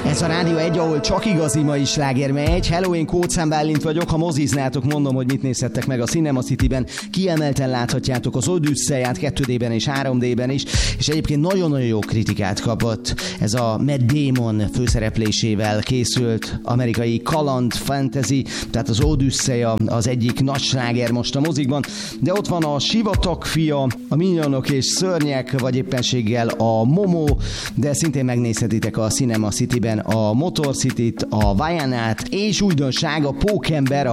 Ez a Rádió 1, ahol csak igazi mai sláger megy. Hello, én Kóczán Bálint vagyok. Ha moziznátok, mondom, hogy mit nézhettek meg a Cinema City-ben. Kiemelten láthatjátok az Odüsszeját 2D-ben és 3D-ben is. És egyébként nagyon-nagyon jó kritikát kapott. Ez a Matt Damon főszereplésével készült amerikai kaland fantasy, tehát az Odüsszeja az egyik nagy sláger most a mozikban. De ott van a Sivatag fia, a Minyonok és szörnyek, vagy éppenséggel a Momo, de szintén megnézhetitek a Cinema City-ben a Motor City-t, a Vajanát, és újdonság a Pókember,